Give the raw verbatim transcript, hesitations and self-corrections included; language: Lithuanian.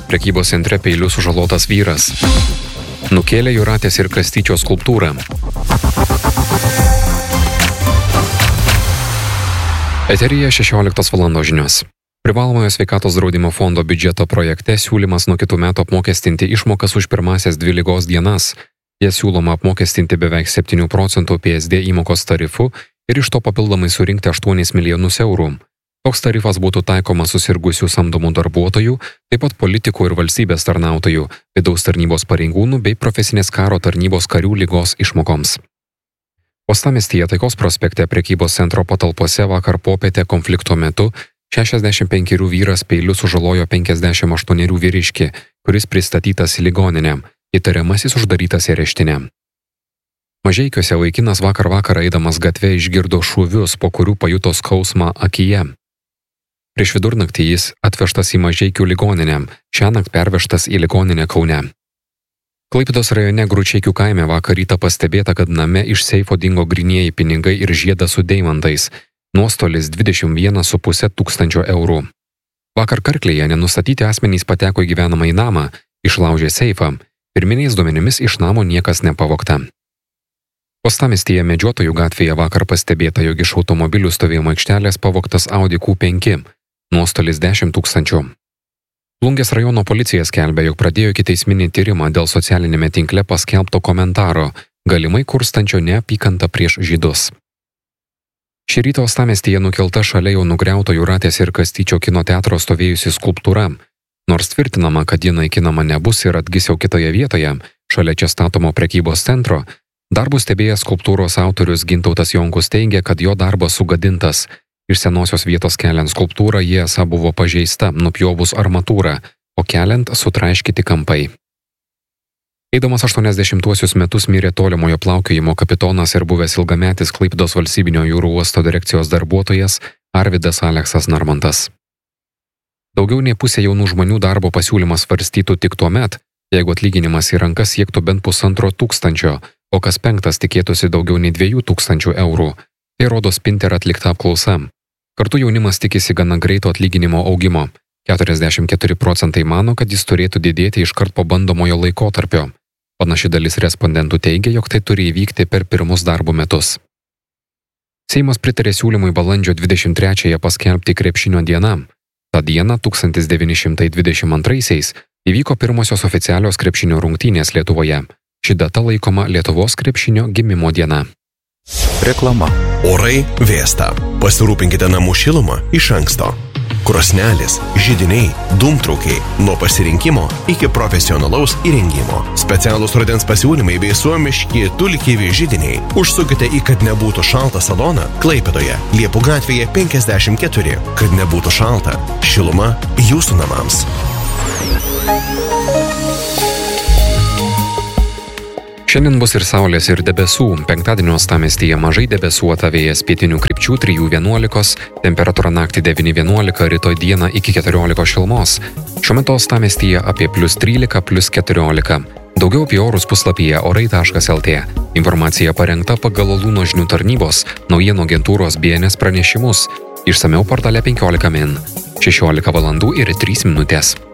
Prekybos centre peiliu sužalotas vyras. Nukėlė Jūratės ir Kastyčio skulptūrą. Eteryje šešioliktos valandos žinios. Privalomojo sveikatos draudimo fondo biudžeto projekte siūlymas nuo kitų metų apmokestinti išmokas už pirmasias dvi ligos dienas. Jie siūloma apmokestinti beveik septynių procentų P S D įmokos tarifu ir iš to papildomai surinkti aštuonis milijonus eurų. Toks tarifas būtų taikomas susirgusių samdomų darbuotojų, taip pat politikų ir valstybės tarnautojų, vidaus tarnybos pareigūnų bei profesinės karo tarnybos karių ligos išmokoms. Uostamiestyje Taikos prospekte prekybos centro patalpose vakar popietę konflikto metu šešiasdešimt penkerių vyras peiliu sužalojo penkiasdešimt aštuonerių vyriškį, kuris pristatytas į ligoninę, įtariamasis uždarytas į areštinę. Mažeikiuose vaikinas vakar vakarą eidamas gatve išgirdo šūvius, po kurių pajuto skausmą akyje. Prieš vidurnaktį jis atvežtas į Mažeikių ligoninę, šiąnakt pervežtas į ligoninę Kaune. Klaipėdos rajone Gručeikių kaime vakar rytą pastebėta, kad name iš seifo dingo grynieji pinigai ir žiedas su deimantais, nuostolis dvidešimt vienas su puse tūkstančio eurų. Vakar Karklėje nenustatyti asmenys pateko į gyvenamąjį namą, išlaužė seifą, pirminiais duomenimis iš namo niekas nepavogta. Uostamiestyje Medžiotojų gatvėje vakar pastebėta, jog iš automobilių stovėjimo aikštelės pavogtas Audi Q penki, nuostolis dešimt tūkstančių. Plungės rajono policija skelbia, jog pradėjo ikiteisminį tyrimą dėl socialinėme tinkle paskelbto komentaro, galimai kurstančio neapykantą prieš žydus. Šį rytą Uostamiestyje nukelta šalia jau nugriauto Jūratės ir Kastyčio kino teatro stovėjusi skulptūra. Nors tvirtinama, kad ji naikinama nebus ir atgis jau kitoje vietoje, šalia čia statomo prekybos centro, darbus stebėjęs skulptūros autorius Gintautas Jonkus teigia, kad jo darbas sugadintas. Iš senosios vietos keliant skulptūrą jie esą buvo pažeista, nupjovus armatūrą, o keliant sutraiškyti kampai. Eidamas aštuoniasdešimtuosius metus mirė tolimojo plaukiojimo kapitonas ir buvęs ilgametis Klaipėdos valstybinio jūrų uosto direkcijos darbuotojas Arvydas Aleksas Narmontas. Daugiau nei pusė jaunų žmonių darbo pasiūlymas svarstytų tik tuo met, jeigu atlyginimas į rankas siektų bent pusantro tūkstančio, o kas penktas tikėtųsi daugiau nei dviejų tūkstančių eurų. Tai rodo Spinter atlikta apklausa. Kartu jaunimas tikisi gana greito atlyginimo augimo. keturiasdešimt keturi procentai mano, kad jis turėtų didėti iškart po bandomojo laikotarpio. Panaši dalis respondentų teigia, jog tai turi įvykti per pirmus darbo metus. Seimas pritarė siūlymui balandžio dvidešimt trečiąją paskelbti krepšinio dieną. Ta diena tūkstantis devyni šimtai dvidešimt antraisiais įvyko pirmosios oficialios krepšinio rungtynės Lietuvoje. Ši data laikoma Lietuvos krepšinio gimimo diena. Reklama. Orai vėsta. Pasirūpinkite namų šilumą iš anksto. Krosnelės, židiniai, dūmtraukiai. Nuo pasirinkimo iki profesionalaus įrengimo. Specialūs rudens pasiūlymai bei suomiški tulkivi židiniai. Užsukite į Kad nebūtų šalta saloną Klaipėdoje, Liepų gatvėje penkiasdešimt keturi. Kad nebūtų šalta. Šiluma jūsų namams. Šiandien bus ir saulės, ir debesų. Penktadienio Uostamiestyje mažai debesuota, vėjas pietinių krypčių trijų vienuolikos, temperatūra naktį devyni vienuolika, rytoj dieną iki keturiolikos šilumos. Šiuo metu Uostamiestyje apie plius trylika, plius keturiolika. Daugiau apie orus puslapyje orai taškas el tė. Informacija parengta pagal Lūno žinių tarnybos, naujienų agentūros B N S pranešimus. Išsamiau portale penkiolika min. šešiolika valandų ir trys minutės.